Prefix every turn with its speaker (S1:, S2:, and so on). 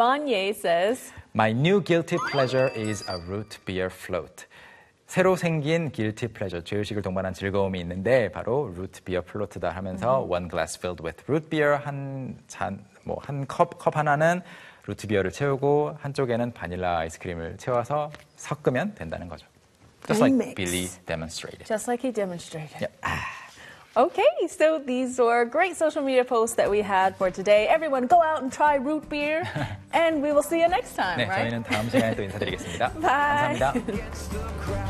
S1: Manye says,
S2: My new guilty pleasure is a root beer float. 새로 생긴 guilty pleasure, 죄의식을 동반한 즐거움이 있는데 바로 root beer float다 하면서 one glass filled with root beer, 컵 하나는 루트 비어를 채우고 한쪽에는 바닐라 아이스크림을 채워서 섞으면 된다는 거죠. Just like
S1: Mix.
S2: Billy demonstrated.
S1: Just like he demonstrated.
S2: Yep.
S1: Okay, so these were great social media posts that we had for today. Everyone go out and try root beer, and we will see you next time,
S2: 네,
S1: right?
S2: 저희는 다음 시간에 또 인사드리겠습니다.
S1: Bye.
S2: 감사합니다.